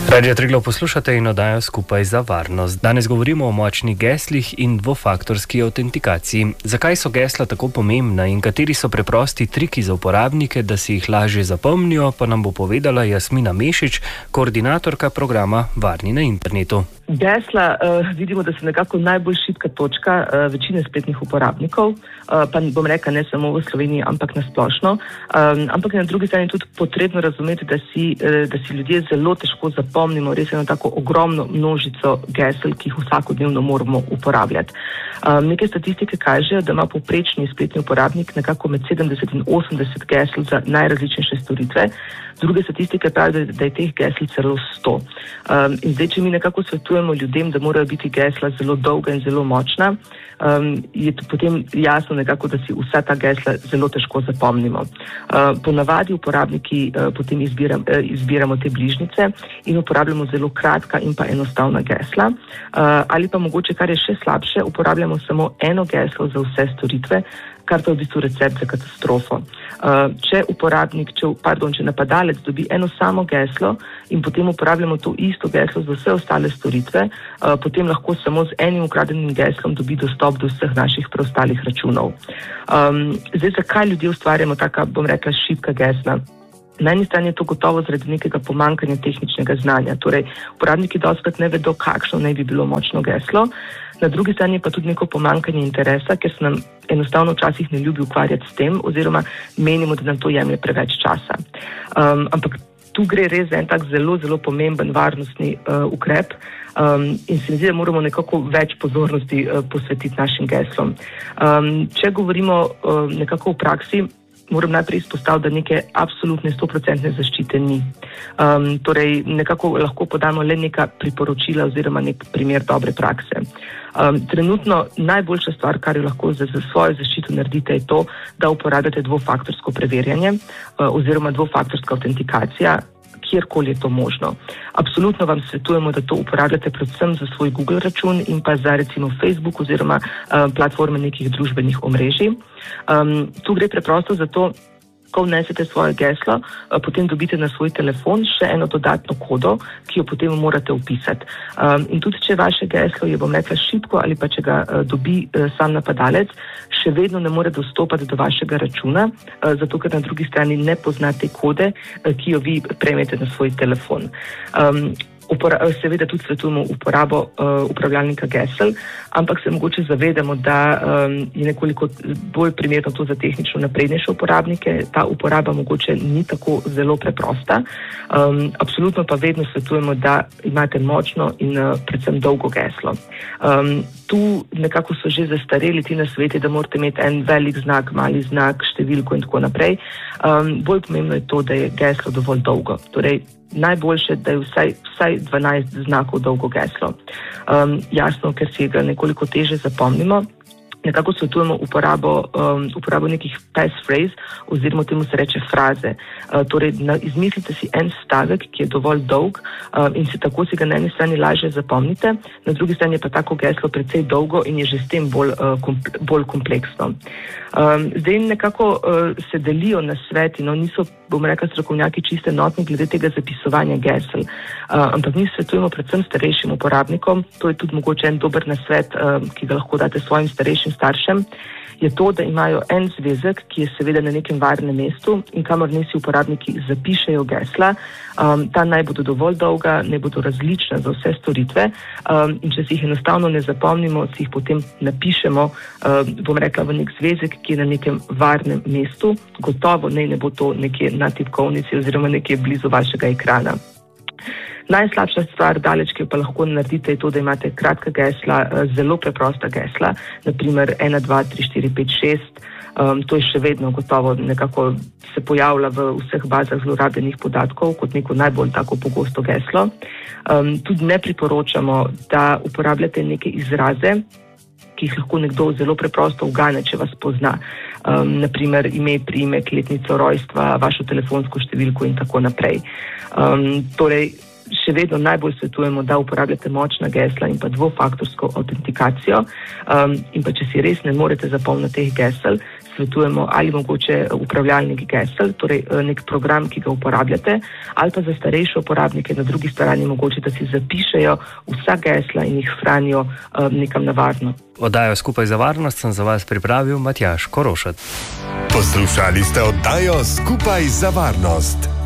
Radio Triglav poslušate in oddajo Skupaj za varnost. Danes govorimo o močnih geslih in dvofaktorski avtentikaciji. Zakaj so gesla tako pomembna in kateri so preprosti triki za uporabnike, da si jih lažje zapomnijo, pa nam bo povedala Jasmina Mešič, koordinatorka programa Varni na internetu. Gesla vidimo, da so nekako najbolj šibka točka večine spletnih uporabnikov, pa bom rekla ne samo v Sloveniji, ampak na splošno. Ampak na drugi strani tudi potrebno razumeti, da si ljudje zelo težko zapomnimo res eno tako ogromno množico gesel, ki jih vsakodnevno moramo uporabljati. Neke statistike kažejo, da ima povprečni spletni uporabnik nekako med 70 in 80 gesel za najrazličnejše storitve. Druge statistike pravijo, da je teh gesel celo 100. In zdaj, če mi nekako svetujemo ljudem, da morajo biti gesla zelo dolga in zelo močna, je potem jasno nekako, da si vsa ta gesla zelo težko zapomnimo. Ponavadi uporabniki potem izbiramo te bližnjice in uporabljamo zelo kratka in pa enostavna gesla. Ali pa mogoče, kar je še slabše, uporabljamo samo eno geslo za vse storitve, kar pa je v bistvu recept za katastrofo. Če napadalec dobi eno samo geslo in potem uporabljamo to isto geslo za vse ostale storitve, potem lahko samo z enim ukradenim geslom dobi dostop do vseh naših preostalih računov. Zdaj, zakaj ljudje ustvarjamo taka, bom rekla, šibka gesla? Na eni strani je to gotovo zaradi nekega pomanjkanja tehničnega znanja. Torej, uporabniki dostikrat ne vedo, kakšno naj bi bilo močno geslo. Na drugi strani pa tudi neko pomanjkanje interesa, ker se nam enostavno včasih ne ljubi ukvarjati s tem oziroma menimo, da nam to jemlje preveč časa. Ampak tu gre res za en tak zelo, zelo pomemben varnostni ukrep in se mi zdi, da moramo nekako več pozornosti posvetiti našim geslom. Če govorimo nekako v praksi, moram najprej izpostaviti, da neke absolutne 100% zaščite ni. Torej, nekako lahko podamo le neka priporočila oziroma nek primer dobre prakse. Trenutno najboljša stvar, kar jo lahko za svojo zaščito naredite, je to, da uporabljate dvofaktorsko preverjanje oziroma dvofaktorska avtentikacija, kjerkoli je to možno. Absolutno vam svetujemo, da to uporabljate predvsem za svoj Google račun in pa za recimo Facebook oziroma platforme nekih družbenih omrežij. Tu gre preprosto za to, ko vnesete svoje geslo, potem dobite na svoj telefon še eno dodatno kodo, ki jo potem morate vpisati. In tudi, če vaše geslo je, bom rekla, šibko ali pa če ga dobi sam napadalec, še vedno ne more dostopati do vašega računa, zato ker na drugi strani ne pozna te kode, ki jo vi prejmete na svoj telefon. Seveda tudi svetujemo uporabo upravljalnika gesel, ampak se mogoče zavedamo, da je nekoliko bolj primerno to za tehnično naprednejše uporabnike. Ta uporaba mogoče ni tako zelo preprosta. Absolutno pa vedno svetujemo, da imate močno in predvsem dolgo geslo. Tu nekako so že zastareli ti nasveti, da morate imeti en velik znak, mali znak, številko in tako naprej. Bolj pomembno je to, da je geslo dovolj dolgo. Torej, najboljše, da je vsaj 12 znakov dolgo geslo. Jasno, ker si ga nekoliko teže zapomnimo, nekako svetujemo uporabo nekih passphrase oziroma temu se reče fraze. Torej, izmislite si en stavek, ki je dovolj dolg in tako si ga na eni strani lažje zapomnite, na drugi strani je pa tako geslo precej dolgo in je že s tem bolj kompleksno. Zdaj nekako se delijo nasveti, niso, bom rekla, strokovnjaki čiste enotni glede tega zapisovanja gesel, ampak mi svetujemo predvsem starejšim uporabnikom, to je tudi mogoče en dober nasvet, ki ga lahko date svojim starejšim staršem, je to, da imajo en zvezek, ki je seveda na nekem varnem mestu in kamor naj si uporabniki zapišejo gesla. Ta naj bodo dovolj dolga, naj bodo različna za vse storitve in če si jih enostavno ne zapomnimo, si jih potem napišemo, bom rekla, v nek zvezek, ki je na nekem varnem mestu. Gotovo ne bo to nekje na tipkovnici oziroma nekje blizu vašega ekrana. Najslabša stvar, daleč, ki jo pa lahko naredite, je to, da imate kratka gesla, zelo preprosta gesla, naprimer 1, 2, 3, 4, 5, 6. To je še vedno gotovo nekako se pojavlja v vseh bazah zlorabljenih podatkov kot neko najbolj tako pogosto geslo. Tudi ne priporočamo, da uporabljate neke izraze, ki jih lahko nekdo zelo preprosto ugane, če vas pozna. Naprimer ime, priimek, letnico rojstva, vašo telefonsko številko in tako naprej. Torej, še vedno najbolj svetujemo, da uporabljate močna gesla in pa dvofaktorsko avtentikacijo. In pa če si res ne morete zapomniti teh gesel, svetujemo ali mogoče upravljalnik gesel, torej nek program, ki ga uporabljate, ali pa za starejše uporabnike na drugi strani mogoče, da si zapišejo vsa gesla in jih hranijo nekam na varno. Oddajo Skupaj za varnost sem za vas pripravil Matjaž Korošat. Poslušali ste oddajo Skupaj za varnost.